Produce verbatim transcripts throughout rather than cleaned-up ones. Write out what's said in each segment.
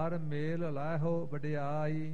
ਹਰ ਮੇਲ ਲਾਹੋ ਵਡਿਆਈ।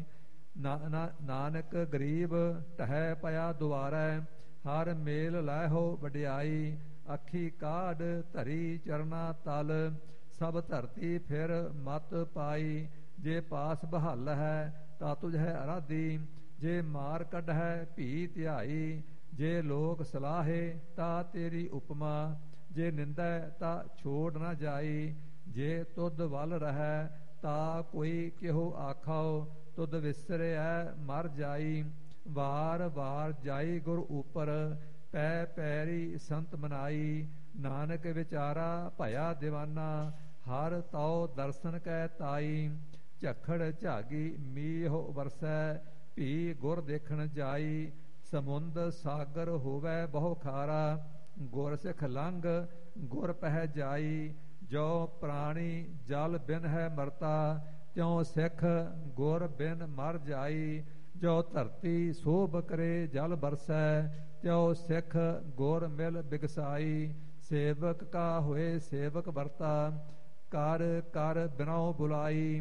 ਨਾਨਕ ਗਰੀਬ ਢਹਿ ਪਿਆ ਦੁਆਰੈ, ਹਰ ਮੇਲ ਲਾਹੋ ਵਡਿਆਈ। ਅੱਖੀ ਕਾਢ ਧਰੀ ਚਰਨਾ ਤਲ, ਸਭ ਧਰਤੀ ਫਿਰ ਮਤ ਪਾਈ। ਜੇ ਪਾਸ ਬਹਲ ਹੈ ਤਾ ਤੁਝ ਹੈ ਅਰਾਧੀ, ਜੇ ਮਾਰ ਕੱਢ ਹੈ ਭੀ ਧਿਆਈ। ਜੇ ਲੋਕ ਸਲਾਹੇ ਤਾ ਤੇਰੀ ਉਪਮਾ, ਜੇ ਨਿੰਦੈ ਤਾ ਛੋੜ ਨਾ ਜਾਈ। ਜੇ ਤੁਧ ਵੱਲ ਰਹੈ ਤਾ ਕੋਈ ਕਿਹੋ ਆਖਾਓ, ਤੁਧ ਵਿਸਰਿਐ ਮਰ ਜਾਈ। ਵਾਰ ਵਾਰ ਜਾਈ ਗੁਰ ਉਪਰ, ਪੈ ਪੈਰੀ ਸੰਤ ਮਨਾਈ। ਨਾਨਕ ਵਿਚਾਰਾ ਭਇਆ ਦੀਵਾਨਾ, ਹਰ ਤਉ ਦਰਸ਼ਨ ਕੈ ਤਾਈ। ਝਖੜ ਝਾਗੀ ਮੀਹ ਵਰਸੈ, ਭੀ ਗੁਰ ਦੇਖਣ ਜਾਈ। ਸਮੁੰਦ ਸਾਗਰ ਹੋਵੈ ਬਹੁ ਖਾਰਾ, ਗੁਰ ਸਿਖ ਲੰਘ ਗੁਰ ਪਹਿ ਜਾਈ। ਜੋ ਪ੍ਰਾਣੀ ਜਲ ਬਿਨ ਹੈ ਮਰਤਾ, ਤਿਉ ਸਿੱਖ ਗੁਰ ਬਿਨ ਮਰ ਜਾਈ। ਜੋ ਧਰਤੀ ਸੋਭ ਕਰੇ ਜਲ ਬਰਸੈ, ਤਿਉ ਸਿੱਖ ਗੁਰ ਮਿਲ ਬਿਗਸਾਈ। ਸੇਵਕ ਕਾ ਹੋਏ ਸੇਵਕ ਵਰਤਾ, ਕਰ ਕਰ ਬਿਨਉ ਬੁਲਾਈ।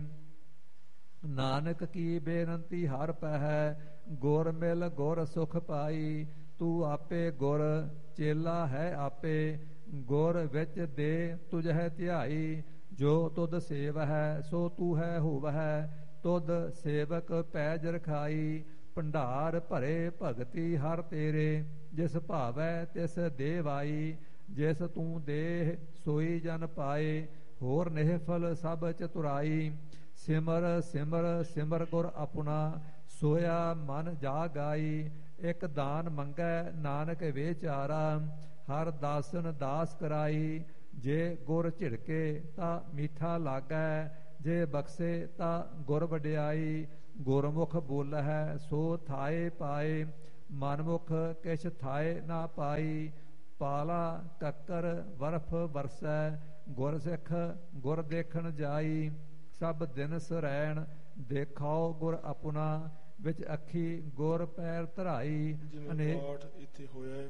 ਨਾਨਕ ਕੀ ਬੇਨੰਤੀ ਹਰ ਪਹਿ, ਗੁਰ ਮਿਲ ਗੁਰ ਸੁਖ ਪਾਈ। ਤੂੰ ਆਪੇ ਗੁਰ ਚੇਲਾ ਹੈ ਆਪੇ, ਗੁਰ ਵਿੱਚ ਦੇ ਤੁਝ ਹੈ ਧਿਆਈ। ਜੋ ਤੁਧ ਸੇਵ ਹੈ ਸੋ ਤੂੰ ਹੈ ਹੋਵੈ, ਤੁਧ ਸੇਵਕ ਪੈਜ ਰਖਾਈ। ਭੰਡਾਰ ਭਰੇ ਭਗਤੀ ਹਰ ਤੇਰੇ, ਜਿਸ ਭਾਵੈ ਤਿਸ ਦੇਵ ਆਈ। ਜਿਸ ਤੂੰ ਦੇਹ ਸੋਈ ਜਨ ਪਾਏ, ਹੋਰ ਨਿਹਫਲ ਸਭ ਚਤੁਰਾਈ। ਸਿਮਰ ਸਿਮਰ ਸਿਮਰ ਗੁਰ ਆਪਣਾ, ਸੋਇਆ ਮਨ ਜਾਗਾਈ। ਇੱਕ ਦਾਨ ਮੰਗੈ ਨਾਨਕ ਵਿਚਾਰਾ, ਹਰ ਦਾਸਨ ਦਾਸ ਕਰਾਈ। ਜੇ ਗੁਰ ਝਿੜਕੇ ਤਾਂ ਮੀਠਾ ਲਾਗੈ, ਜੇ ਬਖਸ਼ੇ ਤਾਂ ਗੁਰ ਵਡਿਆਈ। ਗੁਰਮੁਖ ਬੋਲਹਿ ਸੋ ਥਾਏ ਪਾਏ, ਮਨਮੁਖ ਕਿਛ ਥਾਏ ਨਾ ਪਾਈ। ਪਾਲਾ ਕੱਕਰ ਬਰਫ ਵਰਸੈ, ਗੁਰ ਸਿੱਖ ਗੁਰ ਦੇਖਣ ਜਾਈ। ਸਭ ਦਿਨ ਸਰੈਣ ਦੇਖਾਓ ਗੁਰ ਆਪਣਾ, ਵਿੱਚ ਅੱਖੀ ਗੁਰ ਪੈਰ ਧਰਾਈ। ਜਿਵੇਂ ਪਾਠ ਇੱਥੇ ਹੋਇਆ ਹੈ,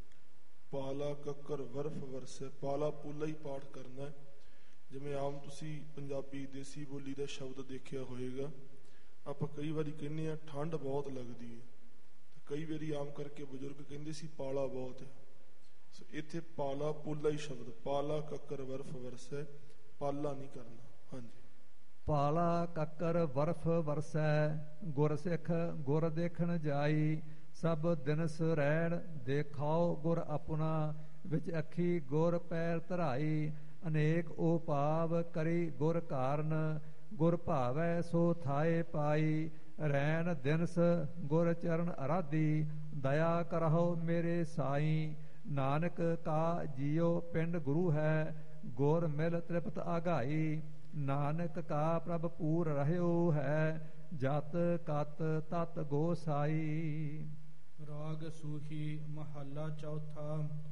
ਪਾਲਾ ਕੱਕਰ ਬਰਫ ਵਰਸੈ, ਪਾਲਾ ਪੂਲਾ ਹੀ ਪਾਠ ਕਰਨਾ ਹੈ। ਜਿਵੇਂ ਆਮ ਤੁਸੀਂ ਪੰਜਾਬੀ ਦੇਸੀ ਬੋਲੀ ਦਾ ਸ਼ਬਦ ਦੇਖਿਆ ਹੋਏਗਾ, ਆਪਾਂ ਕਈ ਵਾਰੀ ਕਹਿੰਦੇ ਹਾਂ ਠੰਡ ਬਹੁਤ ਲੱਗਦੀ ਹੈ, ਕਈ ਵਾਰੀ ਆਮ ਕਰਕੇ ਬਜ਼ੁਰਗ ਕਹਿੰਦੇ ਸੀ ਪਾਲਾ ਬਹੁਤ ਹੈ। ਸੋ ਇੱਥੇ ਪਾਲਾ ਪੂਲਾ ਹੀ ਸ਼ਬਦ, ਪਾਲਾ ਕੱਕਰ ਬਰਫ ਵਰਸੈ, ਪਾਲਾ ਨਹੀਂ ਕਰਨਾ। ਹਾਂਜੀ। ਪਾਲਾ ਕੱਕਰ ਬਰਫ ਵਰਸੈ, ਗੁਰ ਸਿੱਖ ਗੁਰ ਦੇਖਣ ਜਾਈ। ਸਭ ਦਿਨ ਸਰੈਣ ਦੇਖਾਓ ਗੁਰ ਆਪਣਾ, ਵਿੱਚ ਅੱਖੀ ਗੁਰ ਪੈਰ ਧਰਾਈ। ਅਨੇਕ ਉਪਾਵ ਕਰੀ ਗੁਰ ਕਾਰਨ, ਗੁਰ ਭਾਵੈ ਸੋ ਥਾਏ ਪਾਈ। ਰੈਣ ਦਿਨਸ ਗੁਰ ਚਰਨ ਅਰਾਧੀ, ਦਇਆ ਕਰਹੁ ਮੇਰੇ ਸਾਈ। ਨਾਨਕ ਕਾ ਜੀਉ ਪਿੰਡ ਗੁਰੂ ਹੈ, ਗੁਰ ਮਿਲ ਤ੍ਰਿਪਤ ਆਗਾਈ। ਨਾਨਕ ਕਾ ਪ੍ਰਭ ਪੂਰ ਰਹਿਓ ਹੈ, ਜਤ ਕਤ ਤਤ ਗੋਸਾਈ। ਰਾਗ ਸੂਹੀ ਮਹੱਲਾ ਚੌਥਾ।